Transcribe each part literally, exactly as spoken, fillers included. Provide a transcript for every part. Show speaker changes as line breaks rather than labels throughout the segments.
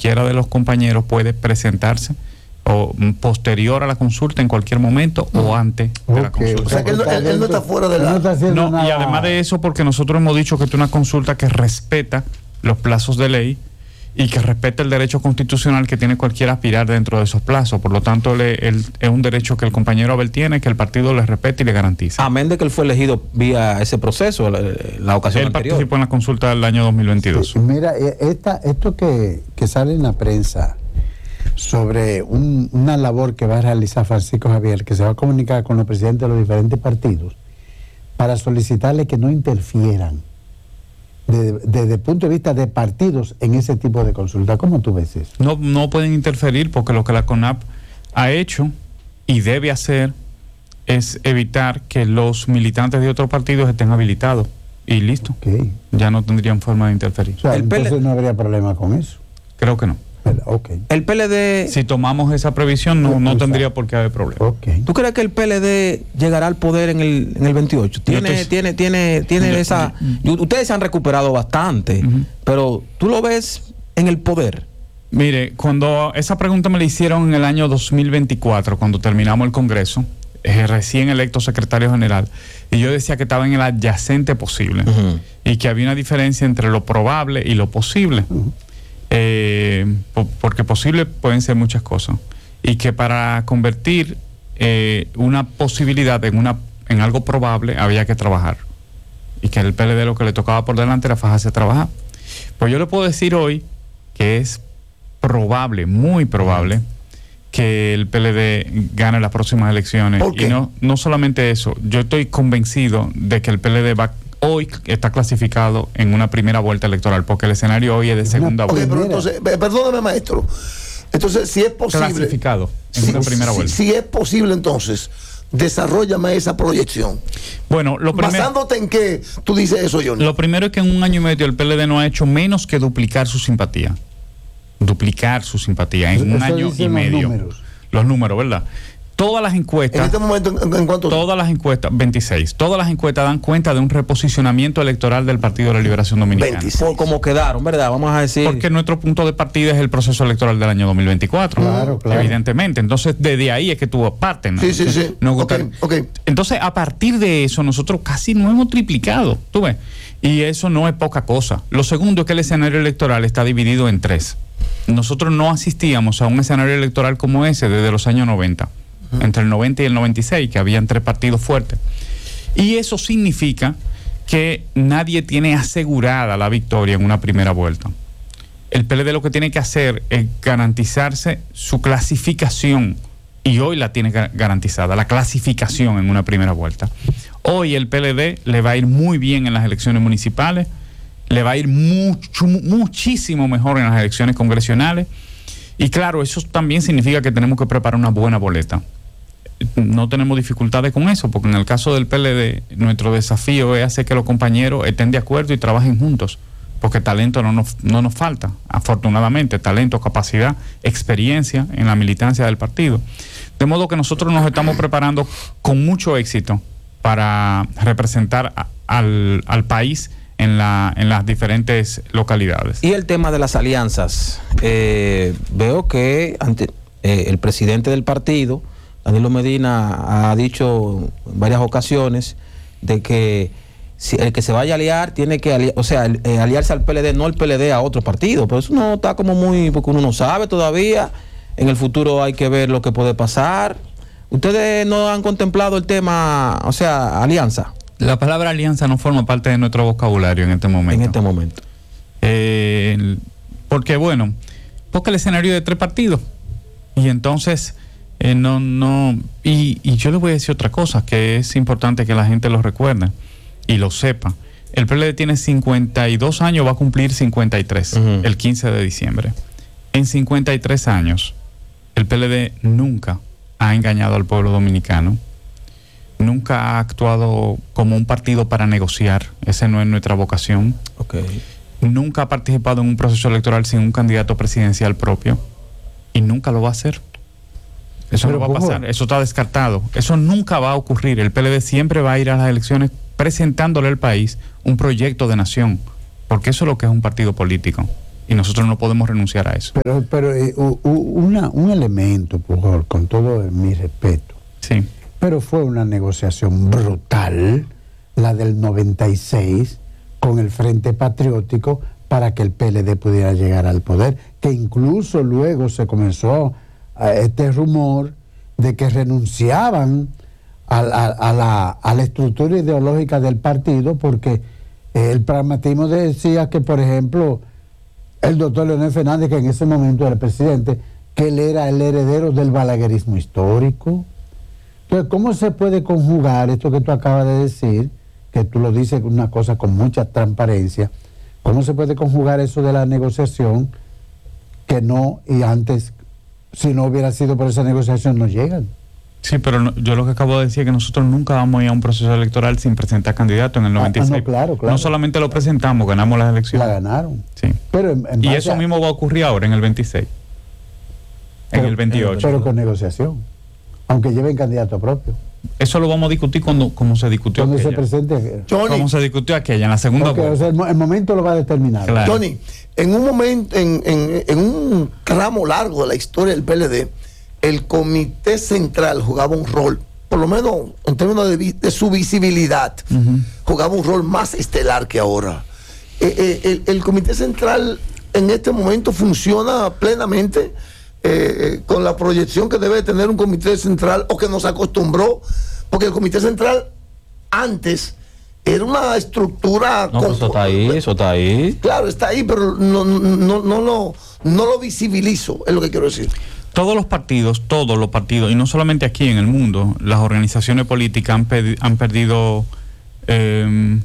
cualquiera de los compañeros puede presentarse o posterior a la consulta en cualquier momento o antes
okay.
de la consulta.
O sea que él, él, él no está fuera de la...
No, no, y además de eso, porque nosotros hemos dicho que es una consulta que respeta los plazos de ley y que respeta el derecho constitucional que tiene cualquier aspirar dentro de esos plazos. Por lo tanto, le, el, es un derecho que el compañero Abel tiene, que el partido le respete y le garantiza.
Amén de que él fue elegido vía ese proceso, la, la ocasión
él
anterior.
Él participó en la consulta del año dos mil veintidós.
Sí, mira, esta, esto que, que sale en la prensa sobre un, una labor que va a realizar Francisco Javier, que se va a comunicar con los presidentes de los diferentes partidos para solicitarle que no interfieran desde, desde el punto de vista de partidos en ese tipo de consulta. ¿Cómo tú ves eso?
No, no pueden interferir porque lo que la CONAP ha hecho y debe hacer es evitar que los militantes de otros partidos estén habilitados y listo.
Okay.
Ya no tendrían forma de interferir.
O sea,
el
entonces
P L...
no habría problema con eso.
Creo que no.
Okay.
El P L D...
Si tomamos esa previsión, no, no tendría por qué haber problema.
Okay.
¿Tú crees que el P L D llegará al poder en el, en el veintiocho? Tiene,
estoy...
tiene, tiene, tiene
yo,
esa...
yo,
ustedes se han recuperado bastante, uh-huh. pero ¿tú lo ves en el poder?
Mire, cuando esa pregunta me la hicieron en el año dos mil veinticuatro, cuando terminamos el Congreso, eh, recién electo secretario general, y yo decía que estaba en el adyacente posible, uh-huh. y que había una diferencia entre lo probable y lo posible. Uh-huh. Eh, porque posible pueden ser muchas cosas y que para convertir eh, una posibilidad en una en algo probable había que trabajar y que el P L D lo que le tocaba por delante era fajarse a trabajar. Pues yo le puedo decir hoy que es probable, muy probable, que el P L D gane las próximas elecciones.
¿Por qué?
Y no, no solamente eso, yo estoy convencido de que el P L D va hoy está clasificado en una primera vuelta electoral, porque el escenario hoy es de segunda
okay,
vuelta.
Pero entonces, perdóname, maestro. Entonces, si es posible...
Clasificado en
si,
una primera
si,
vuelta.
Si es posible, entonces, desarrollame esa proyección.
Bueno, lo primero...
Basándote en qué tú dices eso, Johnny.
Lo primero es que en un año y medio el P L D no ha hecho menos que duplicar su simpatía. Duplicar su simpatía en
eso
un año y medio.
Los números.
Los números, ¿verdad? Todas las encuestas...
En este momento, ¿en, en cuánto?
Todas las encuestas, veintiséis, todas las encuestas dan cuenta de un reposicionamiento electoral del Partido de la Liberación Dominicana.
veintiséis.
Por como quedaron, ¿verdad? Vamos a decir...
Porque nuestro punto de partida es el proceso electoral del año dos mil veinticuatro.
Claro, claro.
Evidentemente. Entonces, desde ahí es que tú partes, ¿no?
Sí, sí, sí.
No,
okay, okay.
Entonces, a partir de eso, nosotros casi no hemos triplicado, ¿tú ves? Y eso no es poca cosa. Lo segundo es que el escenario electoral está dividido en tres. Nosotros no asistíamos a un escenario electoral como ese desde los años noventa. Entre el noventa y el noventa y seis, que habían tres partidos fuertes. Y eso significa que nadie tiene asegurada la victoria en una primera vuelta. El P L D lo que tiene que hacer es garantizarse su clasificación, y hoy la tiene garantizada, la clasificación en una primera vuelta. Hoy el P L D le va a ir muy bien en las elecciones municipales, le va a ir mucho, muchísimo mejor en las elecciones congresionales, y claro, eso también significa que tenemos que preparar una buena boleta. No tenemos dificultades con eso, porque en el caso del P L D, nuestro desafío es hacer que los compañeros estén de acuerdo y trabajen juntos, porque talento no nos, no nos falta, afortunadamente, talento, capacidad, experiencia en la militancia del partido. De modo que nosotros nos estamos preparando con mucho éxito para representar a, al, al país en, la, en las diferentes localidades.
Y el tema de las alianzas, eh, veo que ante, eh, el presidente del partido, Danilo Medina, ha dicho en varias ocasiones de que si el que se vaya a aliar tiene que aliar, o sea, el, eh, aliarse al P L D, no el P L D a otro partido, pero eso no está como muy, porque uno no sabe todavía. En el futuro hay que ver lo que puede pasar. ¿Ustedes no han contemplado el tema, o sea, alianza?
La palabra alianza no forma parte de nuestro vocabulario en este momento.
En este momento.
Eh, porque, bueno, porque el escenario de tres partidos. Y entonces, eh, no, no, y, y yo les voy a decir otra cosa, que es importante que la gente lo recuerde y lo sepa. El P L D tiene cincuenta y dos años, va a cumplir cincuenta y tres, uh-huh. el quince de diciembre. En cincuenta y tres años, el P L D nunca ha engañado al pueblo dominicano. Nunca ha actuado como un partido para negociar. Esa no es nuestra vocación.
Okay.
Nunca ha participado en un proceso electoral sin un candidato presidencial propio. Y nunca lo va a hacer. Eso Pero no va a pasar. Eso está descartado. Eso nunca va a ocurrir. El P L D siempre va a ir a las elecciones presentándole al país un proyecto de nación. Porque eso es lo que es un partido político. y nosotros no podemos renunciar a eso.
Pero, pero eh, u- u- una, un elemento, Pujol, con todo mi respeto,
Sí.
pero fue una negociación brutal, la del noventa y seis, con el Frente Patriótico, para que el P L D pudiera llegar al poder, que incluso luego se comenzó a este rumor de que renunciaban a, a- a la, a la estructura ideológica del partido, porque eh, el pragmatismo decía que, por ejemplo, el doctor Leonel Fernández, que en ese momento era el presidente, que él era el heredero del balaguerismo histórico. Entonces, ¿cómo se puede conjugar esto que tú acabas de decir, que tú lo dices una cosa con mucha transparencia? ¿Cómo se puede conjugar eso de la negociación que no, y antes, si no hubiera sido por esa negociación, no llegan?
Sí, pero no- yo lo que acabo de decir es que nosotros nunca vamos a ir a un proceso electoral sin presentar candidato en el
Ah,
noventa y seis.
ah, no, claro, claro.
No solamente lo presentamos, ganamos las
La
elecciones.
ganaron.
Sí.
Pero en, en
Y
base
eso
a-
mismo va a ocurrir ahora en el veintiséis. En
pero-
el veintiocho.
Pero con negociación. Aunque lleven candidato propio.
Eso lo vamos a discutir cuando como se discutió
Cuando se
aquella.
presente.
Johnny,
Como se discutió aquella en la segunda
Ok, o
vuelta.
sea, el, mo- el momento lo va a determinar.
Claro.
Johnny, en un momento, en, en- en un tramo largo de la historia del P L D, el Comité Central jugaba un rol, por lo menos en términos de, vi- de su visibilidad,
Ujú.
jugaba un rol más estelar que ahora. Eh, eh, el, el Comité Central en este momento funciona plenamente eh, con la proyección que debe tener un Comité Central, o que nos acostumbró, porque el Comité Central antes era una estructura...
No, pues eso está ahí, eso está ahí.
Claro, está ahí, pero no, no, no, no lo, no lo visibilizo, es lo que quiero decir.
Todos los partidos, todos los partidos, y no solamente aquí en el mundo, las organizaciones políticas han, pedi- han perdido eh,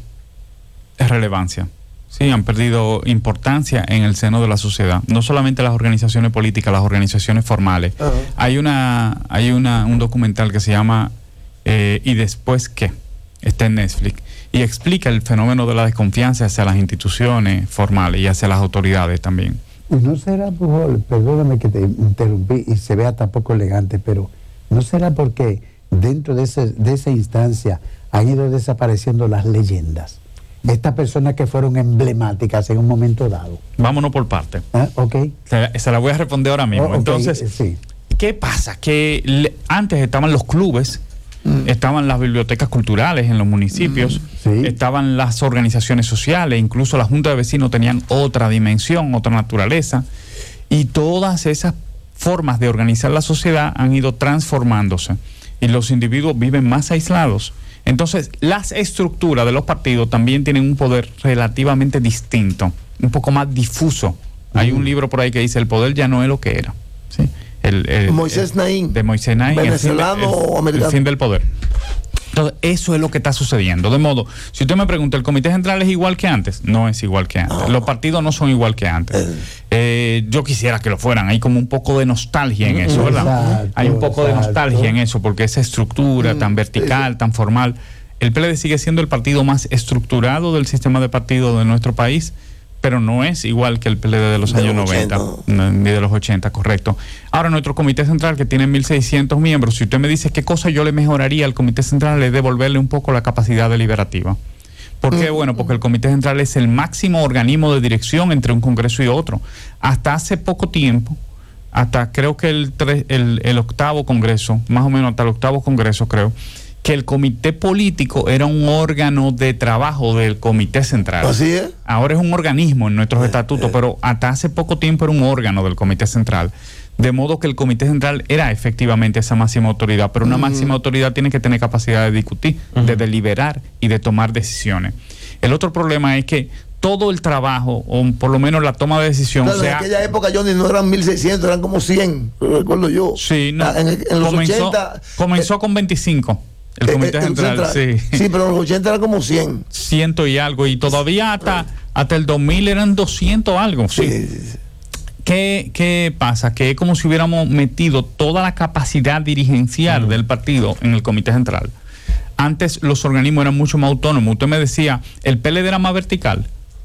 relevancia. Sí, han perdido importancia en el seno de la sociedad. No solamente las organizaciones políticas, las organizaciones formales.
Ajá.
Hay una, hay una, un documental que se llama eh, ¿Y después qué? Está en Netflix. Y explica el fenómeno de la desconfianza hacia las instituciones formales y hacia las autoridades también.
Y no será, Pujol, perdóname que te interrumpí y se vea tan poco elegante, pero no será porque dentro de, ese, de esa instancia han ido desapareciendo las leyendas. Estas personas que fueron emblemáticas en un momento dado.
Vámonos por parte.
¿Ah? ¿Ok?
Se, se la voy a responder ahora mismo.
Oh, ok,
Entonces,
eh, sí.
¿qué pasa? Que le- antes estaban los clubes,
Mm.
estaban las bibliotecas culturales en los municipios,
Sí.
estaban las organizaciones sociales, incluso la Junta de Vecinos tenían otra dimensión, otra naturaleza, y todas esas formas de organizar la sociedad han ido transformándose y los individuos viven más aislados. Entonces, las estructuras de los partidos también tienen un poder relativamente distinto, un poco más difuso. Hay un libro por ahí que dice: el poder ya no es lo que era. ¿Sí? El, el-
Moisés
el-
Naín,
de Moisés Naín, el fin de-
venezolano
el-
o americano.
el fin del poder. Entonces, eso es lo que está sucediendo. De modo, si usted me pregunta, ¿el Comité Central es igual que antes? No es igual que antes. Los partidos no son igual que antes. Eh, yo quisiera que lo fueran. Hay como un poco de nostalgia en eso, ¿verdad?
Exacto,
Hay un poco de
exacto.
nostalgia en eso, porque esa estructura tan vertical, tan formal. El P L D sigue siendo el partido más estructurado del sistema de partidos de nuestro país, pero no es igual que el P L D de los
De
años
los
noventa,
ochenta.
no, ni de los ochenta, correcto. Ahora, nuestro Comité Central, que tiene mil seiscientos miembros, si usted me dice qué cosa yo le mejoraría al Comité Central, es devolverle un poco la capacidad deliberativa. ¿Por qué? Bueno, porque el Comité Central es el máximo organismo de dirección entre un congreso y otro. Hasta hace poco tiempo, hasta creo que el, tre- el, el octavo congreso, más o menos hasta el octavo congreso creo, que el comité político era un órgano de trabajo del Comité Central.
Así es.
Ahora es un organismo en nuestros estatutos, pero hasta hace poco tiempo era un órgano del Comité Central. De modo que el Comité Central era efectivamente esa máxima autoridad, pero una máxima autoridad tiene que tener capacidad de discutir, de deliberar y de tomar decisiones. El otro problema es que todo el trabajo, o por lo menos la toma de decisión,
Claro, en
sea...
aquella época, Johnny, no eran mil seiscientos, eran como cien, lo recuerdo yo.
Sí, no.
Ah, en, el- en los
comenzó,
ochenta...
comenzó con veinticinco, el
eh,
Comité
eh, el
Central, sí.
Sí, pero en los ochenta era como cien.
Ciento y algo, y todavía hasta, hasta el dos mil eran doscientos algo, sí.
Sí, sí, sí.
¿Qué, ¿Qué pasa? Que es como si hubiéramos metido toda la capacidad dirigencial del partido en el Comité Central. Antes los organismos eran mucho más autónomos. Usted me decía, el P L D era más vertical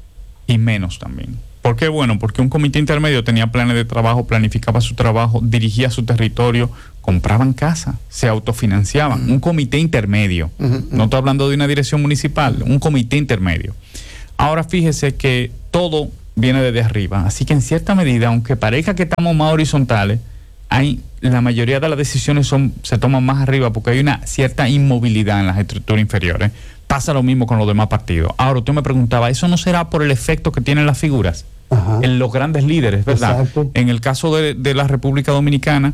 y menos también. ¿Por qué? Bueno, porque un comité intermedio tenía planes de trabajo, planificaba su trabajo, dirigía su territorio, compraban casa, se autofinanciaban. Un comité intermedio. No estoy hablando de una dirección municipal, un comité intermedio. Ahora fíjese que todo viene desde arriba. Así que en cierta medida, aunque parezca que estamos más horizontales, hay, la mayoría de las decisiones son, se toman más arriba porque hay una cierta inmovilidad en las estructuras inferiores. Pasa lo mismo con los demás partidos. Ahora, usted me preguntaba, ¿eso no será por el efecto que tienen las figuras? Ajá. En los grandes líderes, ¿verdad? Exacto. En el caso de, de la República Dominicana,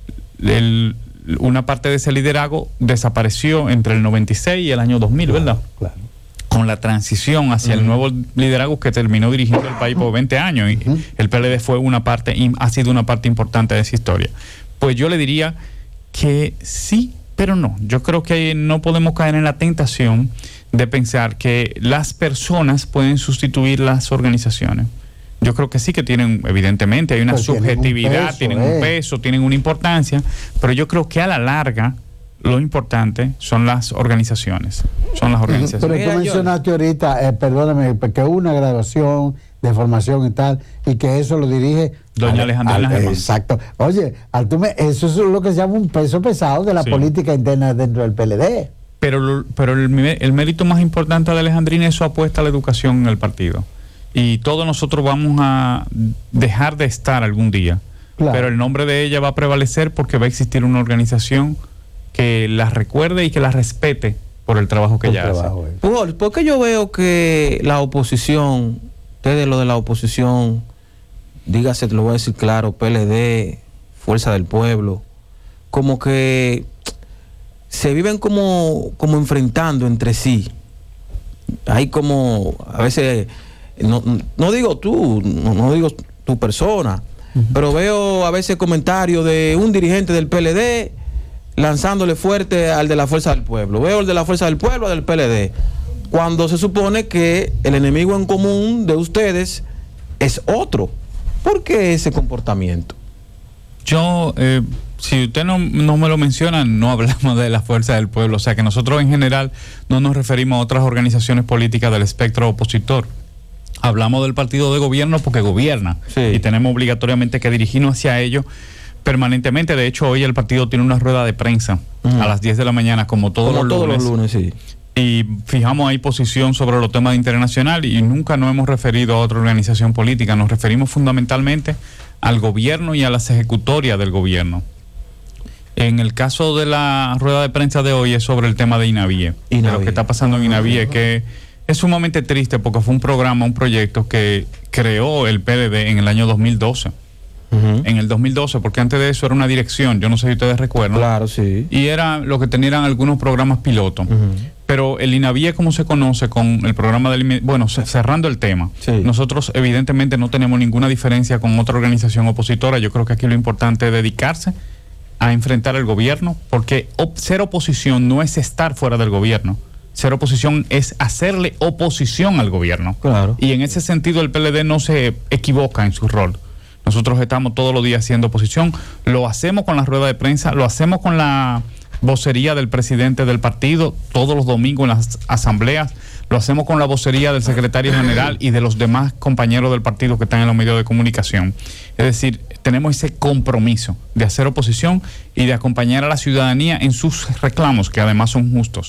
el, una parte de ese liderazgo desapareció entre el noventa y seis y el año dos mil, claro, ¿verdad? Claro. Con la transición hacia uh-huh. el nuevo liderazgo que terminó dirigiendo el país por veinte años, y uh-huh. el P L D fue una parte, ha sido una parte importante de esa historia. Pues yo le diría que sí, pero no. Yo creo que no podemos caer en la tentación de pensar que las personas pueden sustituir las organizaciones. Yo creo que sí que tienen, evidentemente, hay una pues subjetividad, tienen un peso, tienen, eh. un peso tienen una importancia, pero yo creo que a la larga lo importante son las organizaciones. Son las organizaciones.
Pero tú mencionaste ahorita, eh, perdóname, que hubo una graduación de formación y tal, y que eso lo dirige
doña Alejandrina Germán.
Exacto. Oye, Altume, eso es lo que se llama un peso pesado de la sí. política interna dentro del P L D.
Pero, pero el, el mérito más importante de Alejandrina es su apuesta a la educación en el partido. Y todos nosotros vamos a dejar de estar algún día. Claro. Pero el nombre de ella va a prevalecer porque va a existir una organización que la recuerde y que la respete por el trabajo que el ella trabajo hace.
Pujol, porque yo veo que la oposición, ustedes lo de la oposición, dígase, te lo voy a decir claro, P L D, Fuerza del Pueblo, como que se viven como, como enfrentando entre sí. Hay como, a veces, no, no digo tú, no, no digo tu persona, uh-huh. pero veo a veces comentarios de un dirigente del P L D lanzándole fuerte al de la Fuerza del Pueblo. Veo el de la Fuerza del Pueblo, del P L D. Cuando se supone que el enemigo en común de ustedes es otro. ¿Por qué ese comportamiento?
Yo, eh, si usted no, no me lo menciona, no hablamos de la Fuerza del Pueblo. O sea que nosotros en general no nos referimos a otras organizaciones políticas del espectro opositor. Hablamos del partido de gobierno porque gobierna. Sí. Y tenemos obligatoriamente que dirigirnos hacia ello permanentemente. De hecho, hoy el partido tiene una rueda de prensa uh-huh. a las diez de la mañana, como todos
como
los
todos
lunes.
los lunes, sí.
Y fijamos ahí posición sobre los temas de internacional y nunca nos hemos referido a otra organización política. Nos referimos fundamentalmente al gobierno y a las ejecutorias del gobierno. En el caso de la rueda de prensa de hoy es sobre el tema de INAVIE, de lo que está pasando en INAVIE, que es sumamente triste porque fue un programa, un proyecto que creó el P L D en el año dos mil doce. Uh-huh. En el dos mil doce, porque antes de eso era una dirección, yo no sé si ustedes recuerdan.
Claro, sí.
Y era lo que tenían algunos programas pilotos. Uh-huh. Pero el INAVIE, como se conoce con el programa del... Bueno, cerrando el tema, sí. nosotros evidentemente no tenemos ninguna diferencia con otra organización opositora. Yo creo que aquí lo importante es dedicarse a enfrentar al gobierno, porque op- ser oposición no es estar fuera del gobierno. Ser oposición es hacerle oposición al gobierno.
Claro.
Y en ese sentido el P L D no se equivoca en su rol. Nosotros estamos todos los días haciendo oposición, lo hacemos con la rueda de prensa, lo hacemos con la vocería del presidente del partido, todos los domingos en las asambleas, lo hacemos con la vocería del secretario general y de los demás compañeros del partido que están en los medios de comunicación. Es decir, tenemos ese compromiso de hacer oposición y de acompañar a la ciudadanía en sus reclamos, que además son justos.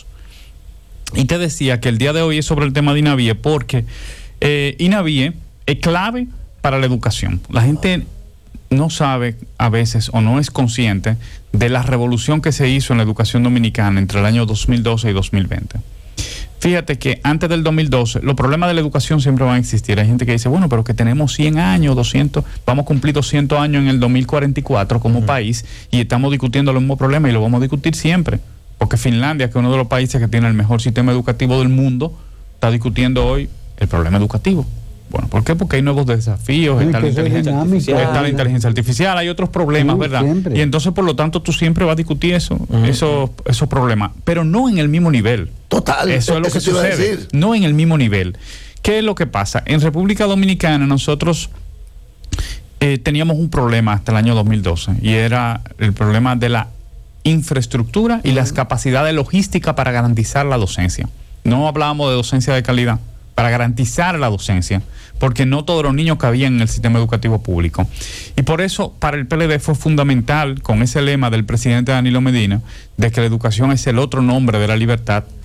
Y te decía que el día de hoy es sobre el tema de INAVIE, porque eh, INAVIE es clave para la educación. La gente no sabe a veces o no es consciente de la revolución que se hizo en la educación dominicana entre el año dos mil doce y dos mil veinte. Fíjate que antes del dos mil doce los problemas de la educación siempre van a existir. Hay gente que dice, bueno, pero que tenemos cien años, doscientos, vamos a cumplir doscientos años en el dos mil cuarenta y cuatro como uh-huh. país y estamos discutiendo los mismos problemas y lo vamos a discutir siempre. Porque Finlandia, que es uno de los países que tiene el mejor sistema educativo del mundo, está discutiendo hoy el problema educativo. Bueno, ¿por qué? Porque hay nuevos desafíos, está la, inteligencia artificial, está la inteligencia artificial, hay otros problemas, uh, ¿verdad? Siempre. Y entonces, por lo tanto, tú siempre vas a discutir eso, uh-huh. esos, esos problemas, pero no en el mismo nivel.
Total.
Eso es lo que sucede, no en el mismo nivel. ¿Qué es lo que pasa? En República Dominicana nosotros eh, teníamos un problema hasta el año dos mil doce y era el problema de la infraestructura y uh-huh. las capacidades logísticas para garantizar la docencia. No hablábamos de docencia de calidad, para garantizar la docencia, porque no todos los niños cabían en el sistema educativo público. Y por eso, para el P L D fue fundamental, con ese lema del presidente Danilo Medina, de que la educación es el otro nombre de la libertad,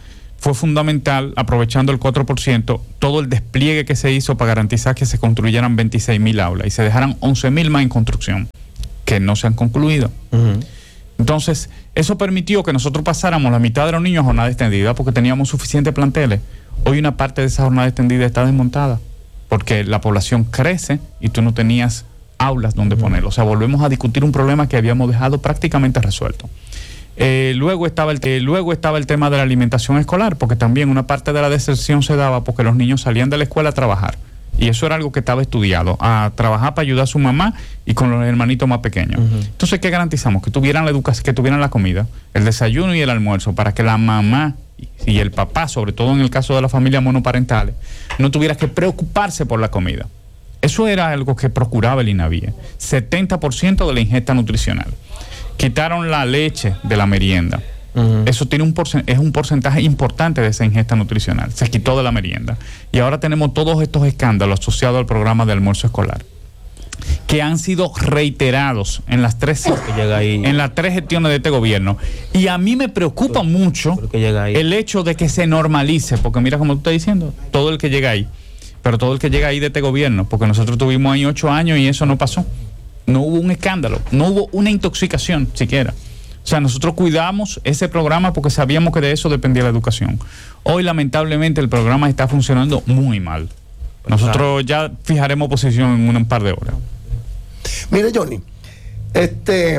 fue fundamental, aprovechando el cuatro por ciento, todo el despliegue que se hizo para garantizar que se construyeran veintiséis mil aulas y se dejaran once mil más en construcción, que no se han concluido. Uh-huh. Entonces, eso permitió que nosotros pasáramos la mitad de los niños a jornada extendida porque teníamos suficientes planteles. Hoy una parte de esa jornada extendida está desmontada porque la población crece y tú no tenías aulas donde uh-huh. ponerlo. O sea, volvemos a discutir un problema que habíamos dejado prácticamente resuelto. Eh, luego, estaba el, eh, luego estaba el tema de la alimentación escolar, porque también una parte de la deserción se daba porque los niños salían de la escuela a trabajar. Y eso era algo que estaba estudiado, a trabajar para ayudar a su mamá y con los hermanitos más pequeños. Uh-huh. Entonces, ¿qué garantizamos? Que tuvieran la educación, que tuvieran la comida, el desayuno y el almuerzo, para que la mamá y el papá, sobre todo en el caso de las familias monoparentales, no tuviera que preocuparse por la comida. Eso era algo que procuraba el INAVIE, setenta por ciento de la ingesta nutricional. Quitaron la leche de la merienda. Uh-huh. Eso tiene un porcent- es un porcentaje importante de esa ingesta nutricional. Se quitó de la merienda. Y ahora tenemos todos estos escándalos asociados al programa de almuerzo escolar, que han sido reiterados en las tres, que llega ahí. en las tres gestiones de este gobierno. Y a mí me preocupa Creo, mucho que llega ahí. el hecho de que se normalice, porque mira como tú estás diciendo, todo el que llega ahí, pero todo el que llega ahí de este gobierno, porque nosotros tuvimos ahí ocho años y eso no pasó. No hubo un escándalo, no hubo una intoxicación siquiera. O sea, nosotros cuidamos ese programa porque sabíamos que de eso dependía la educación. Hoy, lamentablemente, el programa está funcionando muy mal. Nosotros ya fijaremos posición en un par de horas.
Mire, Johnny, este,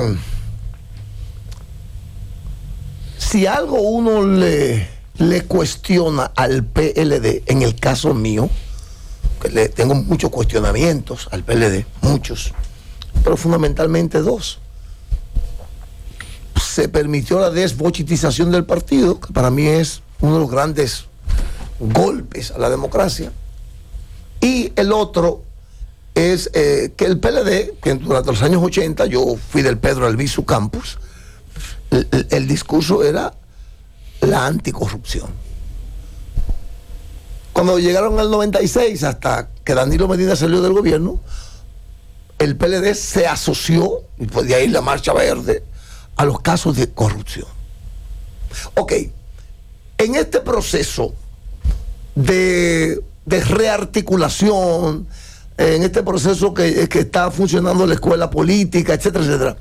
si algo uno le, le cuestiona al P L D, en el caso mío, que le tengo muchos cuestionamientos al P L D, muchos, pero fundamentalmente dos. Se permitió la desbochitización del partido, que para mí es uno de los grandes golpes a la democracia. Y el otro es eh, que el P L D, que durante los años ochenta, yo fui del Pedro Albizu Campus, el, el, el discurso era la anticorrupción. Cuando llegaron al noventa y seis, hasta que Danilo Medina salió del gobierno, el P L D se asoció, y pues de ahí la Marcha Verde, a los casos de corrupción. Ok, en este proceso de, de rearticulación, en este proceso que, que está funcionando la escuela política, etcétera, etcétera,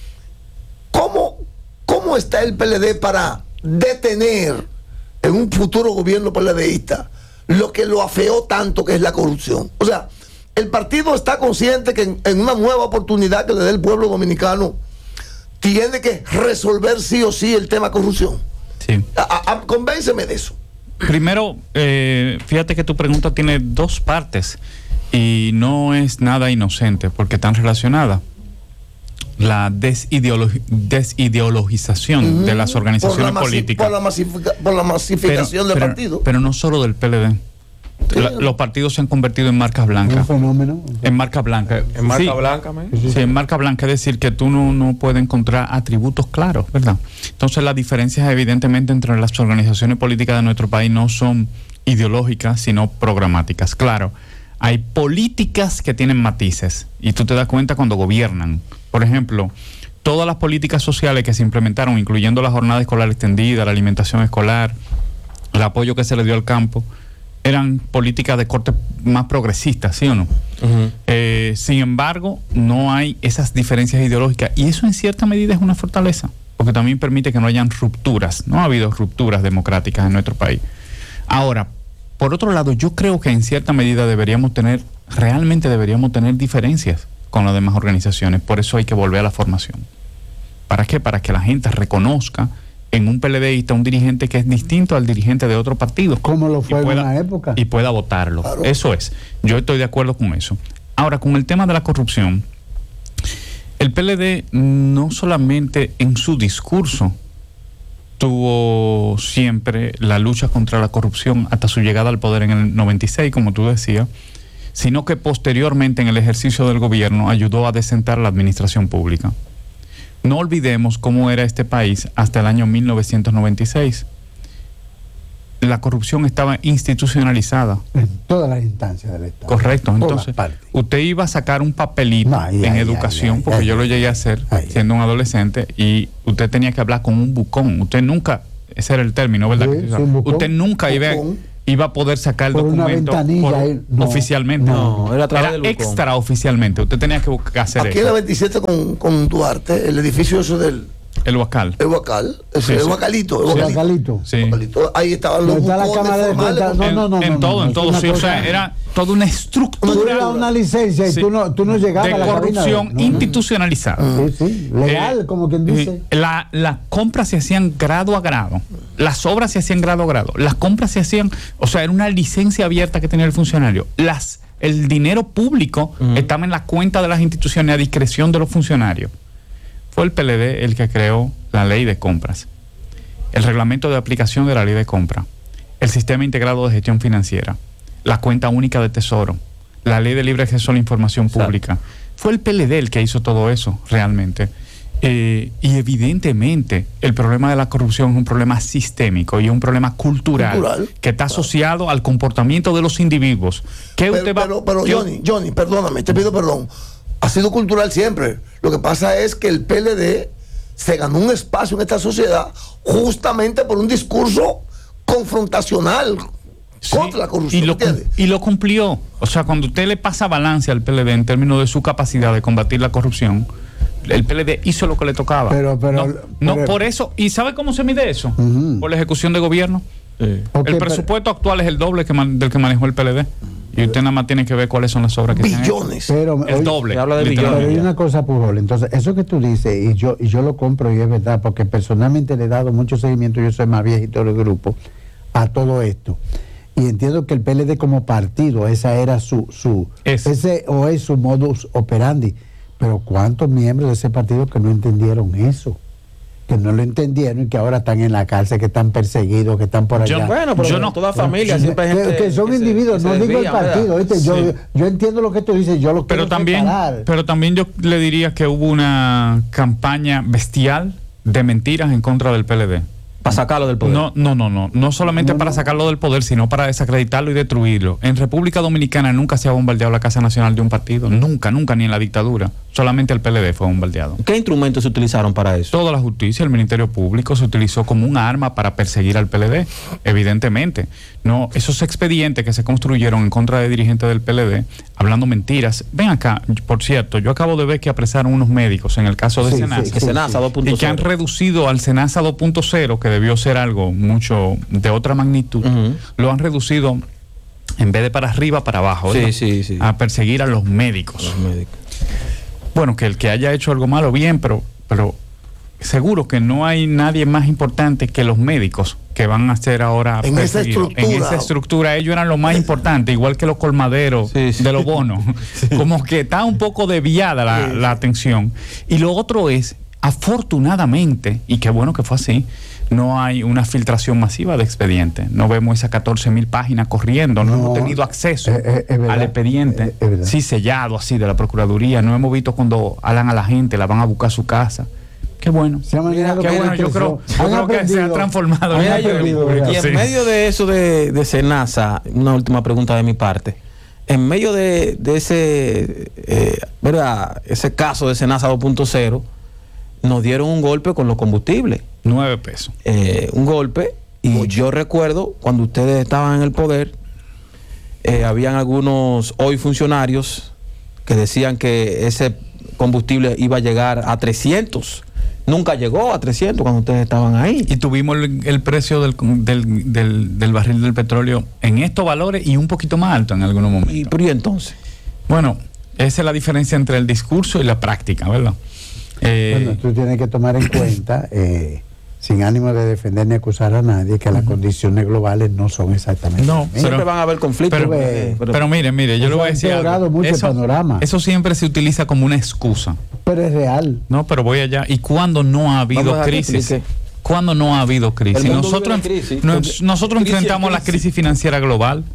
¿cómo, cómo está el P L D para detener en un futuro gobierno PLDista lo que lo afeó tanto, que es la corrupción? O sea, el partido está consciente que en, en una nueva oportunidad que le dé el pueblo dominicano, tiene que resolver sí o sí el tema corrupción.
Sí.
A, a, convénceme de eso.
Primero, eh, fíjate que tu pregunta tiene dos partes y no es nada inocente porque están relacionadas. La desideolo- desideologización uh-huh. de las organizaciones por masi- políticas.
Por la, masifica- por la masificación
pero,
del
pero,
partido.
Pero no solo del P L D. La, los partidos se han convertido en marcas blancas.
Un fenómeno. Un fenómeno.
En marca blanca.
En marca
sí,
blanca, ¿me?
Sí, en marca blanca, es decir, que tú no, no puedes encontrar atributos claros, ¿verdad? Entonces, las diferencias, evidentemente, entre las organizaciones políticas de nuestro país no son ideológicas, sino programáticas. Claro, hay políticas que tienen matices y tú te das cuenta cuando gobiernan. Por ejemplo, todas las políticas sociales que se implementaron, incluyendo la jornada escolar extendida, la alimentación escolar, el apoyo que se le dio al campo, eran políticas de corte más progresistas, ¿sí o no? Uh-huh. Eh, sin embargo, no hay esas diferencias ideológicas y eso en cierta medida es una fortaleza, porque también permite que no hayan rupturas. No ha habido rupturas democráticas en nuestro país. Ahora, por otro lado, yo creo que en cierta medida deberíamos tener, realmente deberíamos tener diferencias con las demás organizaciones. Por eso hay que volver a la formación. ¿Para qué? Para que la gente reconozca en un PLDista un dirigente que es distinto al dirigente de otro partido.
Como lo fue
pueda,
en una época.
Y pueda votarlo. Claro. Eso es. Yo estoy de acuerdo con eso. Ahora, con el tema de la corrupción, el P L D no solamente en su discurso tuvo siempre la lucha contra la corrupción hasta su llegada al poder en el noventa y seis, como tú decías, sino que posteriormente en el ejercicio del gobierno ayudó a desentar la administración pública. No olvidemos cómo era este país hasta el año mil novecientos noventa y seis. La corrupción estaba institucionalizada.
En todas las instancias del Estado.
Correcto. Entonces, usted iba a sacar un papelito no, ay, en ay, educación, ay, porque ay, yo lo llegué a hacer ay, siendo un adolescente, y usted tenía que hablar con un bucón. Usted nunca ese era el término, ¿verdad?
Sí, sí, bucón.
Usted nunca iba, iba a poder sacar el
Por una
documento
ventanilla,
por-
eh, no,
oficialmente.
no, era a través del bucón.
extra oficialmente. Usted tenía que buscar hacer
Aquí en
eso.
la veintisiete con, con Duarte, el edificio eso del
El Huacal.
el Huacal, el,
Sí,
el
sí.
Huacalito, el
Sí,
Huacalito.
Huacalito.
Sí.
Huacalito. Ahí estaban los
Donde está la
bucones
cámara de
formales,
cuenta. No,
en,
no, no,
en
no,
todo,
no,
en
es
todo,
una
sí, o
cosa-
sea, era toda una
Tú
estructura
ibas a una licencia y
sí,
tú no, tú no llegabas
de
a la cabina.
corrupción
No, no.
institucionalizada.
Sí, sí, legal,
Eh,
como quien dice.
eh, la- Las compras se hacían grado a grado. Las obras se hacían grado a grado. Las compras se hacían, o sea, era una licencia abierta que tenía el funcionario. Las, el dinero público
Ujú.
estaba en la cuenta de las instituciones a discreción de los funcionarios. Fue el P L D el que creó la ley de compras, el reglamento de aplicación de la ley de compra, el sistema integrado de gestión financiera, la cuenta única de tesoro, la ley de libre acceso a la información
Exacto.
pública. Fue el P L D el que hizo todo eso realmente. Eh, y evidentemente el problema de la corrupción es un problema sistémico y es un problema cultural,
Cultural,
que está asociado al comportamiento de los individuos. ¿Qué
Pero,
usted va-
pero, pero
qué-
Johnny, Johnny, perdóname, te pido perdón. Ha sido cultural siempre. Lo que pasa es que el P L D se ganó un espacio en esta sociedad justamente por un discurso confrontacional
Sí,
contra la corrupción.
y lo,
¿entiendes?
y lo cumplió. O sea, cuando usted le pasa balance al P L D en términos de su capacidad de combatir la corrupción, el P L D hizo lo que le tocaba.
Pero- pero-
no, no,
pero-
por eso. ¿Y sabe cómo se mide eso?
Ujú.
Por la ejecución de gobierno.
Ok,
el
pero-
presupuesto actual es el doble que man- del que manejó el P L D. Y usted nada más tiene que ver cuáles son las obras que se han hecho.
Billones.
Pero,
El
oye,
doble.
se habla de
literalmente.
Pero hay
ya.
una cosa, Pujol, entonces, eso que tú dices, y yo, y yo lo compro y es verdad, porque personalmente le he dado mucho seguimiento, yo soy más viejito del grupo, a todo esto. Y entiendo que el P L D como partido, esa era su, su
Es.
ese o es su modus operandi. Pero ¿cuántos miembros de ese partido que no entendieron eso? Que no lo entendieron y que ahora están en la cárcel, que están perseguidos, que están por allá.
Yo-
Bueno, pero
Yo
en
no-
toda familia
Que-
siempre hay gente
que son
que se-
individuos,
que se
no digo el
desvían, ¿verdad?
partido, ¿viste? Yo,
Sí.
yo entiendo lo que tú dices, yo lo
Pero
quiero
también,
separar.
pero también yo le diría que hubo una campaña bestial de mentiras en contra del P L D.
Para sacarlo del poder.
No, no, no, no. No solamente
No,
para
no.
sacarlo del poder, sino para desacreditarlo y destruirlo. En República Dominicana nunca se ha bombardeado la Casa Nacional de un partido. Nunca, nunca, ni en la dictadura. Solamente el P L D fue bombardeado.
¿Qué instrumentos se utilizaron para eso?
Toda la justicia, el Ministerio Público se utilizó como un arma para perseguir al P L D, evidentemente. No, esos expedientes que se construyeron en contra de dirigentes del P L D, hablando mentiras. Ven acá, por cierto, yo acabo de ver que apresaron unos médicos en el caso de
Sí,
Senasa.
sí,
Que
sí,
Senasa
sí.
dos punto
Y que han
cero.
reducido al Senasa dos punto cero, que debió ser algo mucho de otra magnitud,
Ujú.
lo han reducido en vez de para arriba, para abajo,
Sí,
¿verdad?
sí, sí.
A perseguir a los médicos.
Los médicos.
Bueno, que el que haya hecho algo malo, bien, pero, pero seguro que no hay nadie más importante que los médicos que van a ser ahora
En esa
perseguidos.
estructura.
En esa estructura, ellos eran lo más importante, igual que los colmaderos
Sí, sí.
de los bonos. Como que está un poco desviada la, la atención. Y lo otro es, afortunadamente, y qué bueno que fue así, no hay una filtración masiva de expedientes. No vemos esas catorce mil páginas corriendo, no,
No,
hemos tenido acceso
eh, eh, es verdad,
al expediente,
eh, es verdad.
sí sellado así de la Procuraduría. No hemos visto cuando hablan a la gente, la van a buscar a su casa. Qué bueno.
Se ha manejado
Qué
con
bueno, yo creo,
discreción.
yo
Han
creo que se ha
aprendido.
transformado
Han
en un
aprendido,
público,
¿verdad?
Y en
sí.
medio de eso de, de Senasa, una última pregunta de mi parte. En medio de, de ese, eh, ¿verdad? ese caso de Senasa dos punto cero, nos dieron un golpe con los combustibles.
Nueve pesos.
Eh, un golpe. Y yo recuerdo cuando ustedes estaban en el poder, eh, habían algunos hoy funcionarios que decían que ese combustible iba a llegar a trescientos. Nunca llegó a trescientos cuando ustedes estaban ahí.
Y tuvimos el, el precio del, del, del, del barril del petróleo en estos valores y un poquito más alto en algunos momentos.
Y, pero ¿y entonces?
Bueno, esa es la diferencia entre el discurso y la práctica, ¿verdad? Eh,
Bueno, tú tienes que tomar en cuenta, eh, sin ánimo de defender ni acusar a nadie, que las condiciones globales no son exactamente
No,
las mismas.
Siempre
pero-
van a haber conflictos.
pero,
ve,
pero-
pero mire, mire, yo
eso
le voy a
ha
decir
empeorado
algo.
mucho el
Eso,
panorama.
eso siempre se utiliza como una excusa.
Pero es real.
No, pero voy allá. ¿Y cuándo no ha habido
Vamos a dejar que
crisis?
explique.
¿Cuándo no ha habido crisis?
El mundo
Nosotros,
vive en crisis.
nos- nosotros
Crisis en
enfrentamos la
crisis.
crisis financiera global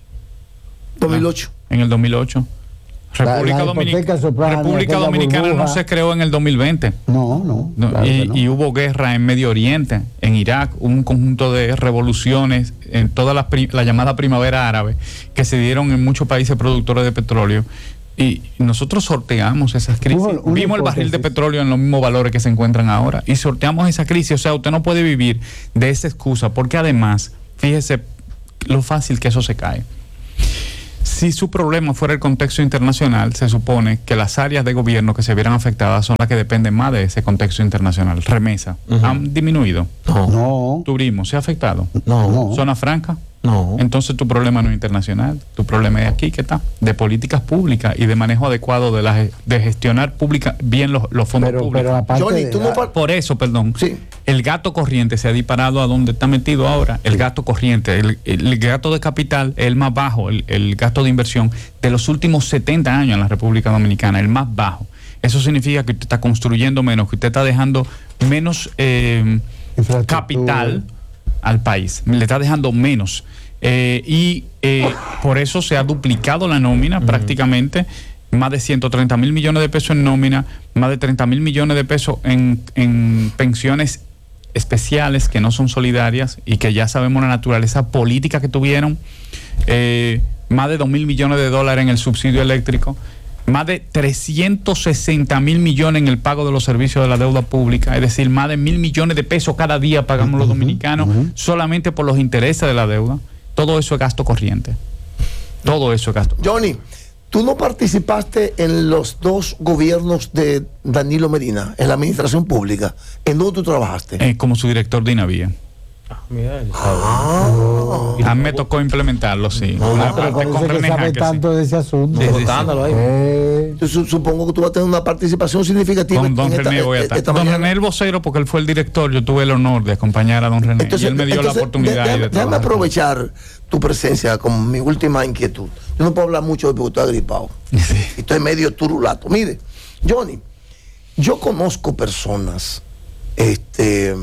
dos mil ocho.
en el dos mil ocho.
La-
República,
la
Dominic-
hipoteca soprano,
República
aquella
Dominicana no
burbuja.
se creó en el dos mil veinte.
No, no.
No,
claro
y,
que no.
y hubo guerra en Medio Oriente, en Irak, hubo un conjunto de revoluciones en toda la, pri- la llamada primavera árabe que se dieron en muchos países productores de petróleo. Y nosotros sorteamos esas crisis.
Una- una
Vimos el barril de
hipótesis.
petróleo en los mismos valores que se encuentran ahora y sorteamos esa crisis. O sea, usted no puede vivir de esa excusa porque además, fíjese lo fácil que eso se cae. Si su problema fuera el contexto internacional, se supone que las áreas de gobierno que se vieran afectadas son las que dependen más de ese contexto internacional. Remesa,
Ujú.
¿han disminuido?
No, no,
No,
Turismo, ¿se ha afectado?
No.
¿Zona franca?
no.
Entonces tu problema no es internacional, tu problema es aquí, ¿qué está? De políticas públicas y de manejo adecuado de la ge- de gestionar pública bien los, los fondos
pero,
públicos.
pero aparte
Johnny,
de-
tú no par-
Por eso, perdón,
Sí.
el gasto corriente se ha disparado a donde está metido ahora. El gasto corriente, el, el gasto de capital es el más bajo, el, el gasto de inversión de los últimos setenta años en la República Dominicana, el más bajo. Eso significa que usted está construyendo menos, que usted está dejando menos eh,
Infraestructura.
capital al país, le está dejando menos. Eh, y eh, por eso se ha duplicado la nómina prácticamente, más de ciento treinta mil millones de pesos en nómina, más de treinta mil millones de pesos en, en pensiones especiales que no son solidarias y que ya sabemos la naturaleza política que tuvieron, eh, más de dos mil millones de dólares en el subsidio eléctrico, más de trescientos sesenta mil millones en el pago de los servicios de la deuda pública, es decir, más de mil millones de pesos cada día pagamos los dominicanos solamente por los intereses de la deuda. Todo eso es gasto corriente. Todo eso es gasto.
Johnny, tú no participaste en los dos gobiernos de Danilo Medina, en la administración pública. ¿En dónde tú trabajaste?
Eh, como su director de INAVIE.
Mira, él
Ah.
A mí me tocó implementarlo, sí.
No,
Una
no,
pero
parte
parece
con
que
René
sabe
Jaque, sí.
tanto de ese asunto.
Sí, sí, sí.
escándalo ahí.
Eh,
Yo su- supongo que tú vas a tener una participación significativa
Con don
en esta,
René voy a
eh,
estar.
esta
Don
mañana.
René el vocero, porque él fue el director, yo tuve el honor de acompañar a don René.
Entonces,
y él me dio
entonces,
la oportunidad.
de-
ahí
déjame,
de
déjame
trabajar.
aprovechar tu presencia como mi última inquietud. Yo no puedo hablar mucho hoy porque estoy agripado.
Sí.
Y estoy medio turulato. Mire, Johnny, yo conozco personas, este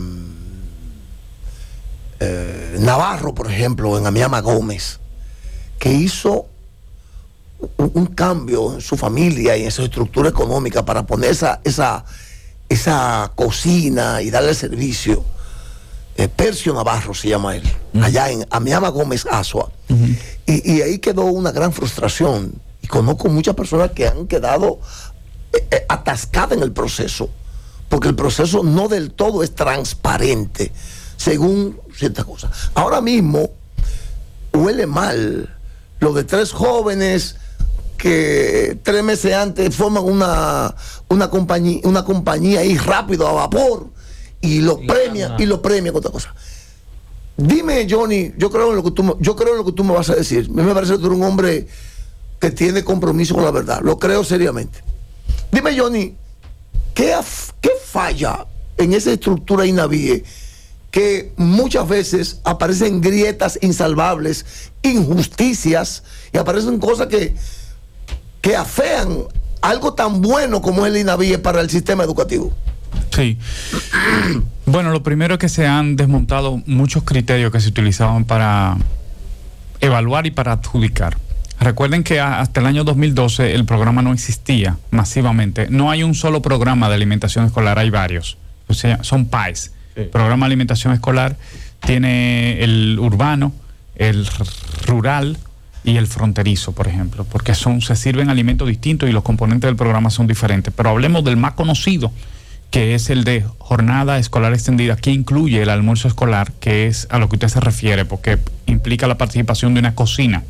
eh, Navarro, por ejemplo, en Amiama Gómez, que hizo un, un cambio en su familia y en su estructura económica para poner esa, esa, esa cocina y darle servicio. Eh, Percio Navarro se llama él, allá en Amiama Gómez, Asua. y, y ahí quedó una gran frustración. Y conozco muchas personas que han quedado eh, eh, atascadas en el proceso, porque el proceso no del todo es transparente, según ciertas cosas. Ahora mismo huele mal lo de tres jóvenes que tres meses antes forman una, una compañía, una compañía ahí rápido a vapor y lo
Y
premian
gana.
y lo premian con otra cosa. Dime, Johnny, yo creo en lo que tú, me- yo creo en lo que tú me vas a decir. A mí me parece que tú eres un hombre que tiene compromiso con la verdad. Lo creo seriamente. Dime, Johnny, ¿qué, af- qué falla en esa estructura INAVIE que muchas veces aparecen grietas insalvables, injusticias y aparecen cosas que, que afean algo tan bueno como es el INAVIE para el sistema educativo?
Sí. Bueno, lo primero es que se han desmontado muchos criterios que se utilizaban para evaluar y para adjudicar. Recuerden que a- hasta el año dos mil doce el programa no existía masivamente. No hay un solo programa de alimentación escolar, hay varios. O sea, son P A E S.
Sí.
Programa de alimentación escolar tiene el urbano, el r- rural y el fronterizo, por ejemplo, porque son, se sirven alimentos distintos y los componentes del programa son diferentes. Pero hablemos del más conocido, que es el de jornada escolar extendida, que incluye el almuerzo escolar, que es a lo que usted se refiere, porque implica la participación de una cocina.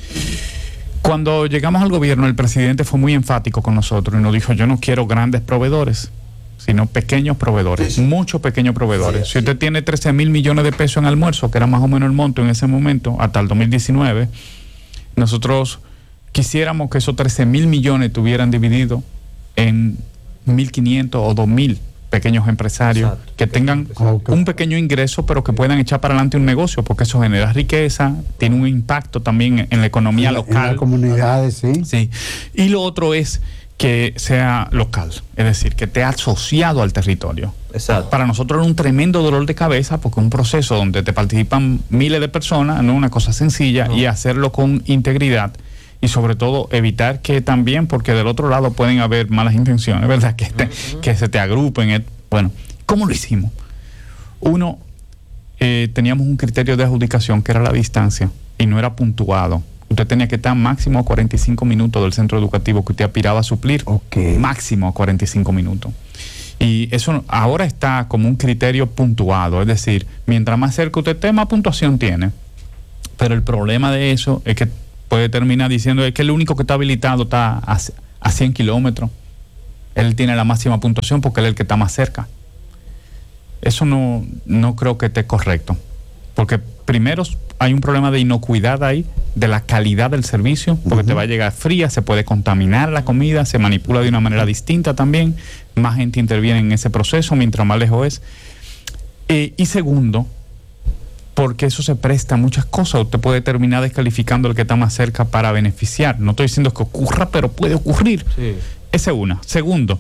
Cuando llegamos al gobierno, el presidente fue muy enfático con nosotros y nos dijo: yo no quiero grandes proveedores, sino pequeños proveedores,
Sí, sí.
muchos pequeños proveedores.
Sí,
si usted
sí.
tiene trece mil millones de pesos en almuerzo, que era más o menos el monto en ese momento, hasta el dos mil diecinueve, nosotros quisiéramos que esos trece mil millones estuvieran divididos en mil quinientos o dos mil pequeños empresarios.
Exacto.
Que tengan
Ok.
un pequeño ingreso, pero que puedan echar para adelante un negocio, porque eso genera riqueza, tiene un impacto también en la economía
en la-
local.
En las comunidades, sí.
Sí. Y lo otro es que sea local, es decir, que esté asociado al territorio.
Exacto.
Para nosotros es un tremendo dolor de cabeza, porque es un proceso donde te participan miles de personas, no es una cosa sencilla,
No.
y hacerlo con integridad y sobre todo evitar que también, porque del otro lado pueden haber malas intenciones, ¿verdad? Que, te- que se te agrupen. eh. Bueno, ¿cómo lo hicimos? Uno, eh, teníamos un criterio de adjudicación que era la distancia y no era puntuado Usted tenía que estar máximo a cuarenta y cinco minutos del centro educativo que usted aspiraba a suplir.
Okay.
Máximo a cuarenta y cinco minutos. Y eso ahora está como un criterio puntuado, es decir, mientras más cerca usted esté, más puntuación tiene. Pero el problema de eso es que puede terminar diciendo es que el único que está habilitado está a, a cien kilómetros. Él tiene la máxima puntuación porque él es el que está más cerca. Eso no, no creo que esté correcto. Porque primero hay un problema de inocuidad ahí, de la calidad del servicio, porque uh-huh. te va a llegar fría, se puede contaminar la comida, se manipula de una manera distinta también, más gente interviene en ese proceso mientras más lejos es. Eh, y segundo, porque eso se presta a muchas cosas, usted puede terminar descalificando al que está más cerca para beneficiar. No estoy diciendo que ocurra, pero puede ocurrir. Sí. Esa es una. Segundo,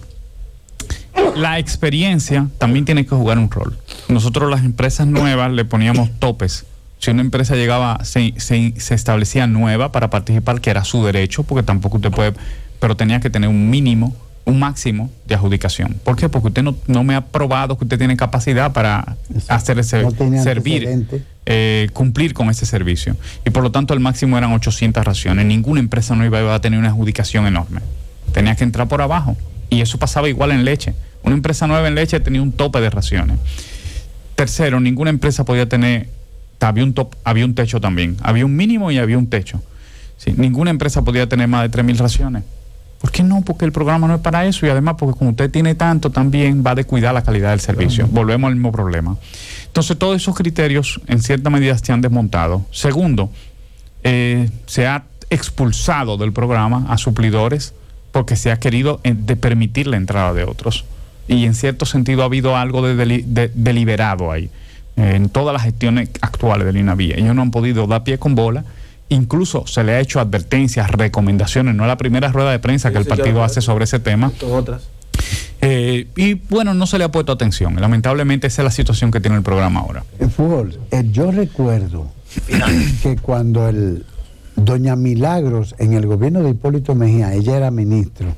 la experiencia también tiene que jugar un rol. Nosotros las empresas nuevas le poníamos topes. Si una empresa llegaba, se, se, se establecía nueva para participar, que era su derecho, porque tampoco usted puede, pero tenía que tener un mínimo, un máximo de adjudicación. ¿Por qué? Porque usted no, no me ha probado que usted tiene capacidad para Exacto. hacer ese, no servir, eh, cumplir con ese servicio. Y por lo tanto el máximo eran ochocientas raciones. Ninguna empresa nueva iba a tener una adjudicación enorme. Tenía que entrar por abajo. Y eso pasaba igual en leche. Una empresa nueva en leche tenía un tope de raciones. Tercero, ninguna empresa podía tener, había un top, había un techo también. Había un mínimo y había un techo. Sí, ninguna empresa podía tener más de tres mil raciones. ¿Por qué no? Porque el programa no es para eso y además porque como usted tiene tanto también va a descuidar la calidad del servicio. Uh-huh. Volvemos al mismo problema. Entonces todos esos criterios en cierta medida se han desmontado. Segundo, eh, se ha expulsado del programa a suplidores porque se ha querido eh, de permitir la entrada de otros. Y en cierto sentido ha habido algo de, deli, de deliberado ahí, eh, en todas las gestiones actuales del INAVIE. Ellos no han podido dar pie con bola, incluso se le ha hecho advertencias, recomendaciones, no es la primera rueda de prensa sí, que el sí, partido hace sobre ese tema.
Otras.
Eh, y bueno, no se le ha puesto atención. Lamentablemente esa es la situación que tiene el programa ahora.
Fútbol, eh, yo recuerdo que cuando el doña Milagros en el gobierno de Hipólito Mejía, ella era ministro,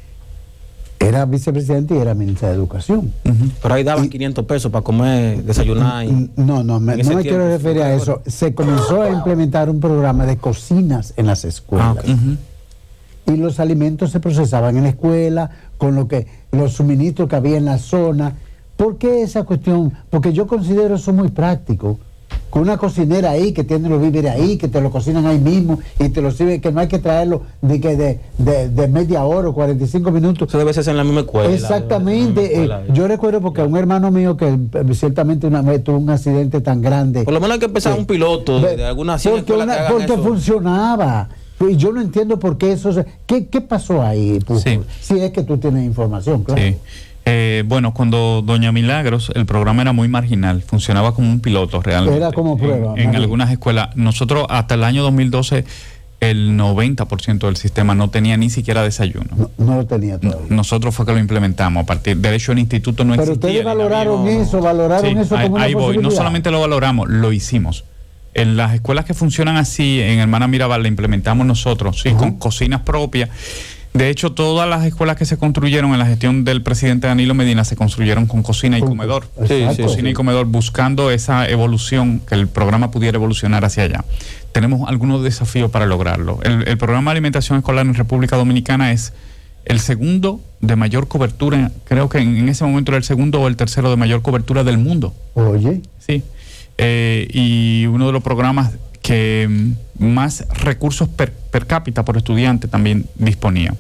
era vicepresidente y era ministra de Educación.
Uh-huh. Pero ahí daban y, quinientos pesos para comer, desayunar. Y,
no, no, me, no me quiero referir a eso. Se comenzó a implementar un programa de cocinas en las escuelas. Ah, okay. uh-huh. Y los alimentos se procesaban en la escuela, con lo que los suministros que había en la zona. ¿Por qué esa cuestión? Porque yo considero eso muy práctico. Con una cocinera ahí que tiene los víveres ahí, que te lo cocinan ahí mismo y te lo sirven, que no hay que traerlo de, que de, de, de media hora o cuarenta y cinco minutos.
Eso debe ser en la misma escuela.
Exactamente. Escuela, eh, yo recuerdo porque un hermano mío que eh, ciertamente una vez tuvo un accidente tan grande.
Por lo menos hay que empezar eh, un piloto de, de alguna
Porque, una, porque funcionaba. Y yo no entiendo por qué eso. ¿Qué, qué pasó ahí, sí. Si es que tú tienes información, claro.
Sí. Eh, bueno, cuando doña Milagros, el programa era muy marginal, funcionaba como un piloto realmente.
Era como prueba.
En, en algunas escuelas. Nosotros hasta el año dos mil doce, el noventa por ciento del sistema no tenía ni siquiera desayuno.
No, no lo tenía todavía.
Nosotros fue que lo implementamos a partir, de hecho el instituto no
Pero
existía.
Pero ustedes valoraron
había,
eso, valoraron
sí,
eso
ahí,
como una
ahí voy. No solamente lo valoramos, lo hicimos. En las escuelas que funcionan así, en Hermana Mirabal, la implementamos nosotros, sí, uh-huh. con cocinas propias. De hecho, todas las escuelas que se construyeron en la gestión del presidente Danilo Medina se construyeron con cocina y comedor.
Sí, sí,
cocina
sí.
y comedor, buscando esa evolución, que el programa pudiera evolucionar hacia allá. Tenemos algunos desafíos para lograrlo. El, el programa de alimentación escolar en República Dominicana es el segundo de mayor cobertura, creo que en, en ese momento era el segundo o el tercero de mayor cobertura del mundo.
Oye.
Sí. Eh, y uno de los programas que más recursos per, per cápita por estudiante también disponía.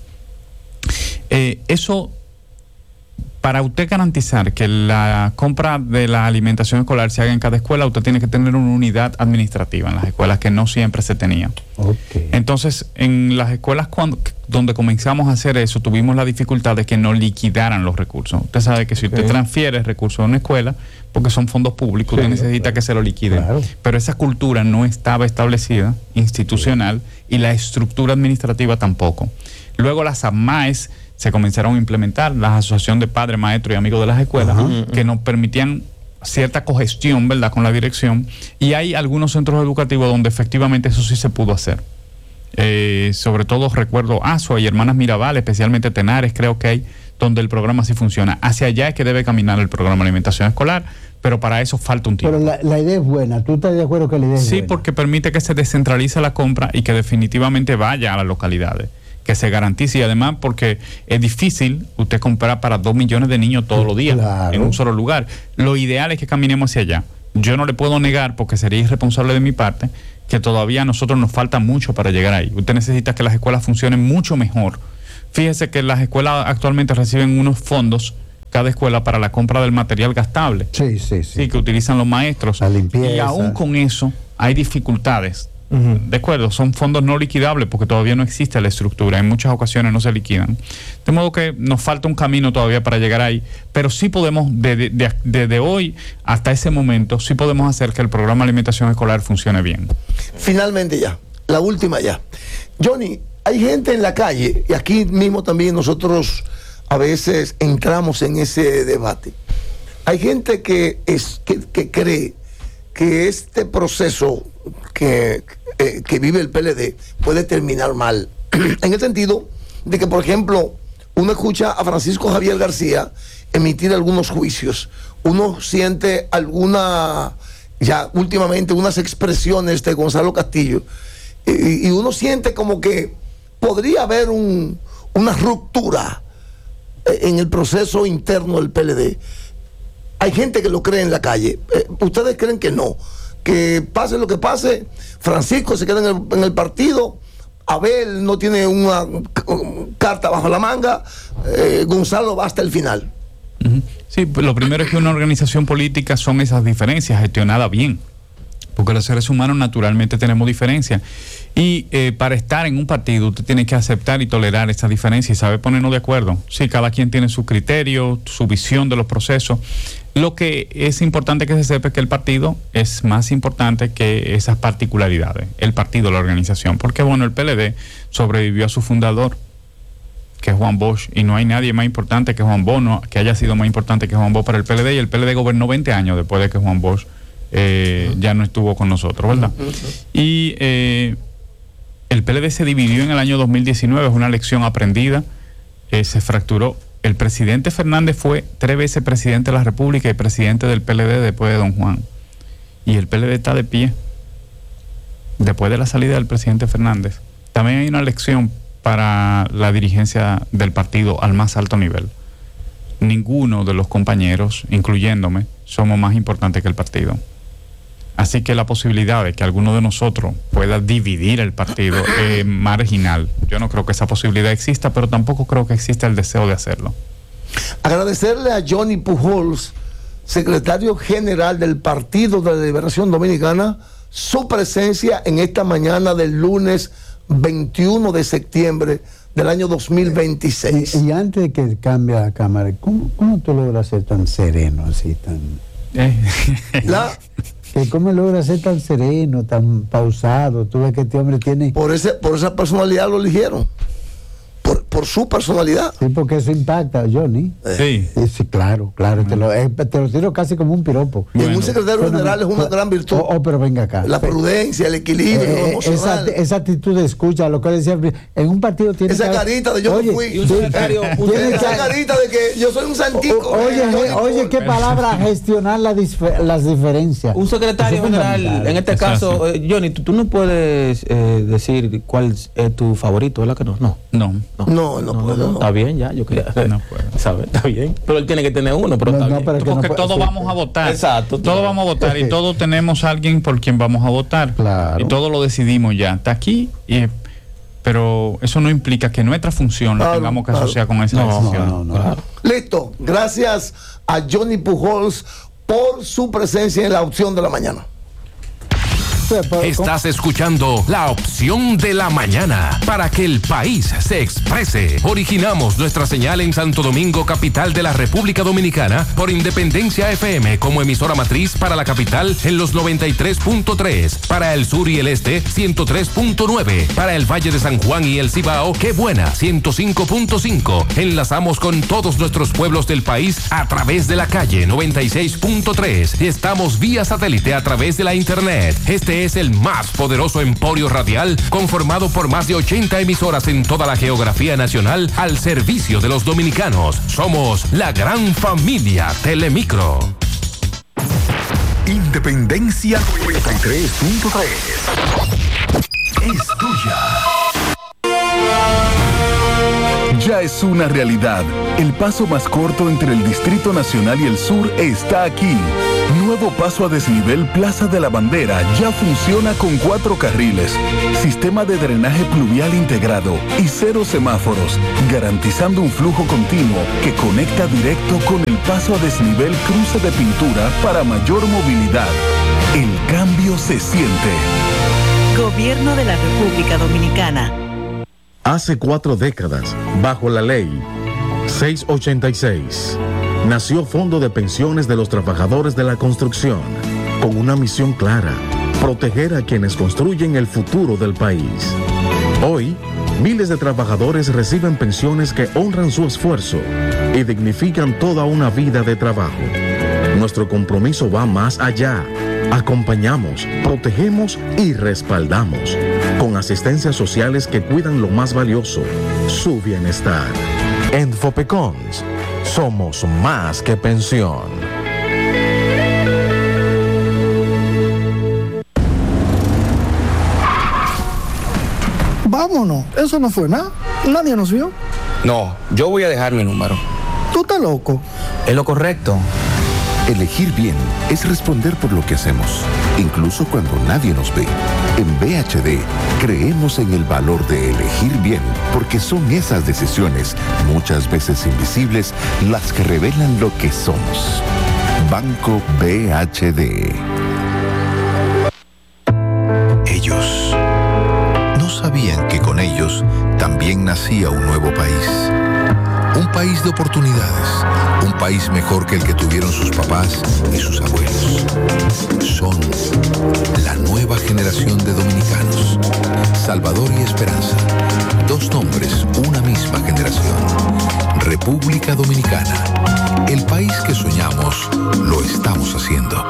Eh, eso, para usted garantizar que la compra de la alimentación escolar se haga en cada escuela, usted tiene que tener una unidad administrativa en las escuelas, que no siempre se tenía.
Okay.
Entonces, en las escuelas cuando, donde comenzamos a hacer eso, tuvimos la dificultad de que no liquidaran los recursos. Usted sabe que si okay. usted transfiere recursos a una escuela, porque son fondos públicos, sí, usted necesita claro. que se lo liquiden. Claro. Pero esa cultura no estaba establecida, institucional, sí. y la estructura administrativa tampoco. Luego las A M A E S se comenzaron a implementar, la Asociación de Padres, Maestros y Amigos de las Escuelas, uh-huh. que nos permitían cierta cogestión, ¿verdad?, con la dirección, y hay algunos centros educativos donde efectivamente eso sí se pudo hacer. Eh, sobre todo recuerdo Asua y Hermanas Mirabal, especialmente Tenares, creo que hay, donde el programa sí funciona. Hacia allá es que debe caminar el programa de alimentación escolar, pero para eso falta un tiempo.
Pero la, la idea es buena. ¿Tú estás de acuerdo que la idea es
Sí,
buena?
porque permite que se descentralice la compra y que definitivamente vaya a las localidades, que se garantice, y además porque es difícil usted comprar para dos millones de niños todos los días
Claro.
en un solo lugar. Lo ideal es que caminemos hacia allá. Yo no le puedo negar, porque sería irresponsable de mi parte, que todavía a nosotros nos falta mucho para llegar ahí. Usted necesita que las escuelas funcionen mucho mejor. Fíjese que las escuelas actualmente reciben unos fondos, cada escuela, para la compra del material gastable.
Sí, sí, sí.
Sí, que utilizan los maestros.
La limpieza.
Y aún con eso hay dificultades.
Ujú.
De acuerdo, son fondos no liquidables porque todavía no existe la estructura. En muchas ocasiones no se liquidan. De modo que nos falta un camino todavía para llegar ahí. Pero sí podemos, desde de, de, de hoy hasta ese momento, sí podemos hacer que el programa de alimentación escolar funcione bien.
Finalmente ya, la última ya. Johnny, hay gente en la calle, y aquí mismo también nosotros a veces entramos en ese debate. Hay gente que, es, que, que cree que este proceso que, eh, que vive el P L D puede terminar mal. En el sentido de que, por ejemplo, uno escucha a Francisco Javier García emitir algunos juicios, uno siente alguna, ya últimamente, unas expresiones de Gonzalo Castillo, y, y uno siente como que podría haber un, una ruptura en el proceso interno del P L D. Hay gente que lo cree en la calle. Eh, ¿Ustedes creen que no? Que pase lo que pase, Francisco se queda en el, en el partido, Abel no tiene una um, carta bajo la manga, eh, Gonzalo va hasta el final.
Uh-huh. Sí, pues lo primero es que una organización política son esas diferencias gestionadas bien, porque los seres humanos naturalmente tenemos diferencias, y eh, para estar en un partido usted tiene que aceptar y tolerar esas diferencias y saber ponernos de acuerdo. Sí, cada quien tiene su criterio, su visión de los procesos. Lo que es importante que se sepa es que el partido es más importante que esas particularidades, el partido, la organización, porque bueno, el P L D sobrevivió a su fundador, que es Juan Bosch, y no hay nadie más importante que Juan Bosch, no, que haya sido más importante que Juan Bosch para el P L D, y el P L D gobernó veinte años después de que Juan Bosch eh, ya no estuvo con nosotros, ¿verdad? Uh-huh. Y eh, el P L D se dividió en el año dos mil diecinueve, es una lección aprendida, eh, se fracturó. El presidente Fernández fue tres veces presidente de la República y presidente del P L D después de don Juan. Y el P L D está de pie después de la salida del presidente Fernández. También hay una lección para la dirigencia del partido al más alto nivel. Ninguno de los compañeros, incluyéndome, somos más importantes que el partido. Así que la posibilidad de que alguno de nosotros pueda dividir el partido es marginal. Yo no creo que esa posibilidad exista, pero tampoco creo que exista el deseo de hacerlo.
Agradecerle a Johnny Pujols, secretario general del Partido de la Liberación Dominicana, su presencia en esta mañana del lunes veintiuno de septiembre del año dos mil veintiséis.
Y, y antes de que cambie la cámara, ¿cómo, cómo tú logras ser tan sereno, así, tan...
Eh.
La...
que ¿Cómo logra ser tan sereno, tan pausado? Tú ves que este hombre tiene...
Por, ese, por esa personalidad lo eligieron. Por, por su personalidad.
Sí, porque eso impacta, Johnny.
Sí.
Sí, sí, claro, claro. Te lo, eh, te lo tiro casi como un piropo.
Y
Bueno.
en un secretario
Bueno,
general es una
pues,
gran virtud.
Oh, oh, pero venga acá.
La prudencia, el equilibrio,
Eh,
lo
eh,
emocional.
esa, esa actitud de escucha, lo que decía, en un partido tiene
Esa
que-
carita de yo
Oye,
no fui.
y un secretario- un
tiene que-
Esa carita de que yo soy un santico.
O- oye,
eh, Johnny
eh, oye,
Pujols.
qué palabra, gestionar la disfe- las diferencias.
Un secretario
Eso es
general,
fundamental.
en este
Eso
caso, eh, Johnny, tú, tú no puedes eh, decir cuál es tu favorito, ¿verdad que no? No.
No.
No, no puedo, no.
Está bien, ya, yo quería
No puedo.
saber, está bien. Pero él tiene que tener uno, pero
No,
está
no,
bien.
pero que no
Porque
puede-
todos
sí,
vamos a votar.
Exacto.
Todos vamos a votar y todos tenemos a alguien por quien vamos a votar.
Claro.
Y todos lo decidimos ya. Está aquí, y, pero eso no implica que nuestra función la
Claro,
tengamos que
claro.
asociar con esa
No,
decisión.
no, no.
Claro.
Listo. Gracias a Johnny Pujols por su presencia en la opción de la mañana.
Sí, pero-
Estás escuchando La Opción de la Mañana para que el país se exprese. Originamos nuestra señal en Santo Domingo, capital de la República Dominicana, por Independencia F M como emisora matriz para la capital en los noventa y tres punto tres, para el sur y el este ciento tres punto nueve, para el Valle de San Juan y el Cibao, Qué Buena ciento cinco punto cinco. Enlazamos con todos nuestros pueblos del país a través de la calle noventa y seis punto tres. Estamos vía satélite a través de la internet. Este que es el más poderoso emporio radial conformado por más de ochenta emisoras en toda la geografía nacional al servicio de los dominicanos. Somos la gran familia Telemicro.
Independencia noventa y tres punto tres es tuya. Ya es una realidad. El paso más corto entre el Distrito Nacional y el Sur está aquí. Nuevo paso a desnivel Plaza de la Bandera ya funciona con cuatro carriles, sistema de drenaje pluvial integrado y cero semáforos, garantizando un flujo continuo que conecta directo con el paso a desnivel Cruce de Pintura para mayor movilidad. El cambio se siente.
Gobierno de la República Dominicana.
Hace cuatro décadas, bajo la ley seiscientos ochenta y seis, nació Fondo de Pensiones de los Trabajadores de la Construcción, con una misión clara: proteger a quienes construyen el futuro del país. Hoy, miles de trabajadores reciben pensiones que honran su esfuerzo y dignifican toda una vida de trabajo. Nuestro compromiso va más allá. Acompañamos, protegemos y respaldamos, con asistencias sociales que cuidan lo más valioso, su bienestar. En Fopecons, somos más que pensión.
Vámonos, eso no fue nada. Nadie nos vio.
No, yo voy a dejar mi número.
¿Tú estás loco?
Es lo correcto.
Elegir bien es responder por lo que hacemos, incluso cuando nadie nos ve. En B H D creemos en el valor de elegir bien, porque son esas decisiones, muchas veces invisibles, las que revelan lo que somos. Banco B H D.
Ellos no sabían que con ellos también nacía un nuevo país. Un país de oportunidades, un país mejor que el que tuvieron sus papás y sus abuelos. Son la nueva generación de dominicanos. Salvador y Esperanza, dos nombres, una misma generación. República Dominicana, el país que soñamos, lo estamos haciendo.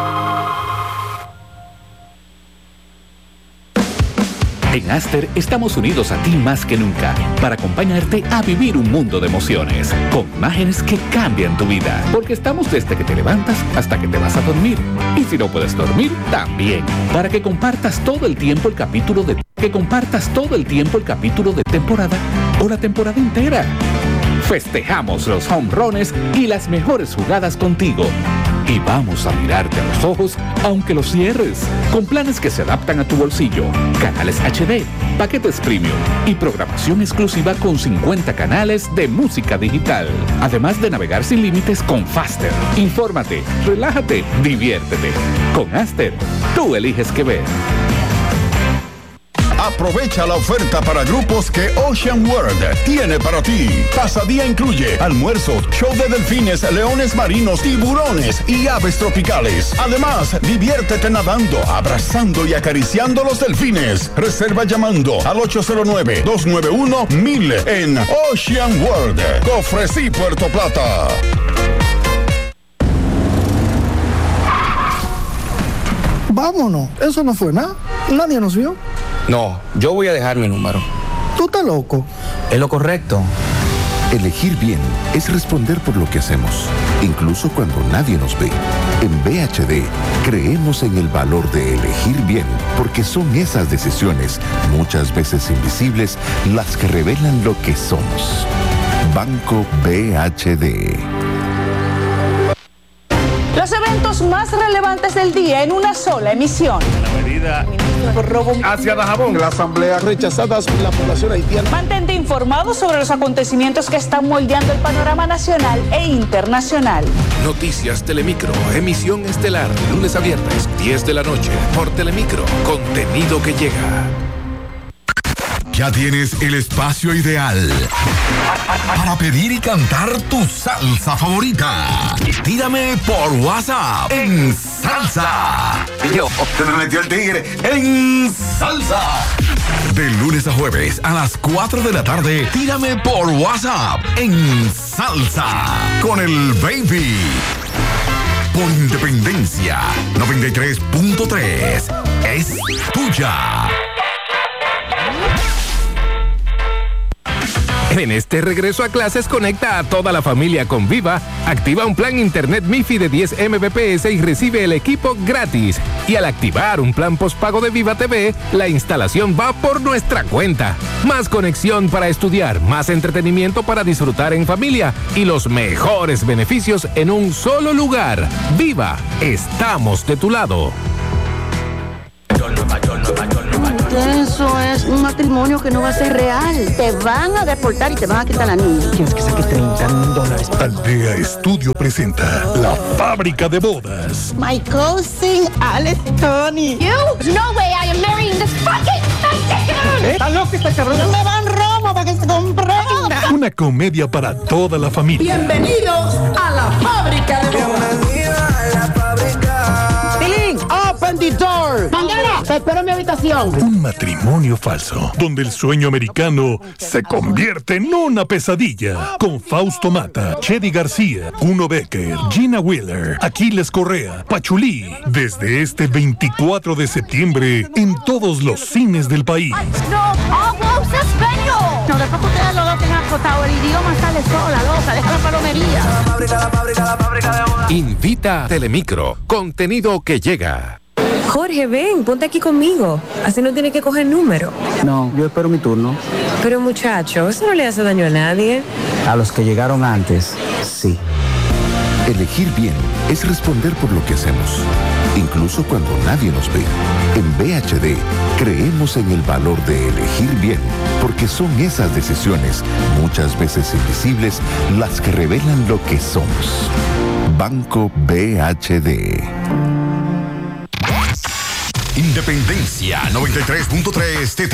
En Aster estamos unidos a ti más que nunca para acompañarte a vivir un mundo de emociones con imágenes que cambian tu vida, porque estamos desde que te levantas hasta que te vas a dormir, y si no puedes dormir, también, para que compartas todo el tiempo el capítulo de que compartas todo el tiempo el capítulo de temporada o la temporada entera. Festejamos los home runs y las mejores jugadas contigo. Y vamos a mirarte a los ojos aunque los cierres, con planes que se adaptan a tu bolsillo, canales H D, paquetes premium y programación exclusiva con cincuenta canales de música digital. Además de navegar sin límites con Faster. Infórmate, relájate, diviértete. Con Aster, tú eliges qué ver.
Aprovecha la oferta para grupos que Ocean World tiene para ti. Pasadía incluye almuerzos, show de delfines, leones marinos, tiburones y aves tropicales. Además, diviértete nadando, abrazando y acariciando los delfines. Reserva llamando al ocho cero nueve, dos nueve uno, mil en Ocean World. Cofresí, Puerto Plata.
Vámonos, eso no fue nada. Nadie nos vio.
No, yo voy a dejar mi número.
¿Tú estás loco?
Es lo correcto.
Elegir bien es responder por lo que hacemos, incluso cuando nadie nos ve. En B H D creemos en el valor de elegir bien, porque son esas decisiones, muchas veces invisibles, las que revelan lo que somos. Banco B H D.
Los eventos más relevantes del día en una sola emisión.
La medida hacia Dajabón.
La asamblea rechazadas por la población haitiana.
Mantente informado sobre los acontecimientos que están moldeando el panorama nacional e internacional.
Noticias Telemicro, emisión estelar, lunes a viernes, diez de la noche, por Telemicro, contenido que llega.
Ya tienes el espacio ideal para pedir y cantar tu salsa favorita. Tírame por WhatsApp en salsa.
Yo, se me metió el tigre en salsa.
De lunes a jueves a las cuatro de la tarde, tírame por WhatsApp en salsa con el baby.
por Independencia noventa y tres punto tres. Es tuya.
En este regreso a clases, conecta a toda la familia con Viva, activa un plan internet MiFi de diez megabits por segundo y recibe el equipo gratis. Y al activar un plan postpago de Viva T V, la instalación va por nuestra cuenta. Más conexión para estudiar, más entretenimiento para disfrutar en familia y los mejores beneficios en un solo lugar. Viva, estamos de tu lado.
Eso es un matrimonio que no va a ser real. Te van a deportar y te van a quitar la niña.
¿Quieres que saque treinta mil dólares?
Aldea Estudio presenta La Fábrica de Bodas.
My cousin, Alex Tony.
You? No way I am marrying this fucking
¿Eh? ¿Está loco este cabrón?
Me van romo para que se comprenda.
Una comedia para toda la familia.
Bienvenidos a La Fábrica de Bodas. Bienvenidos a La Fábrica. Tilín, open the door. Mandela, te espero en mi habitación.
Un matrimonio falso, donde el sueño americano se convierte en una pesadilla. Con Fausto Mata, Chedi García, Kuno Becker, Gina Wheeler, Aquiles Correa, Pachulí. Desde este veinticuatro de septiembre en todos los cines del país.
No, hablo español.
No, después que ustedes los dos tengan acotado, el idioma sale sola, loca, deja la palomería.
La fábrica, la fábrica, la fábrica de bodas.
Invita a Telemicro, contenido que llega.
Jorge, ven, ponte aquí conmigo. Así no tienes que coger número.
No, yo espero mi turno.
Pero muchacho, eso no le hace daño a nadie.
A los que llegaron antes, sí.
Elegir bien es responder por lo que hacemos, incluso cuando nadie nos ve. En B H D creemos en el valor de elegir bien, porque son esas decisiones, muchas veces invisibles, las que revelan lo que somos. Banco B H D.
Independencia noventa y tres punto tres.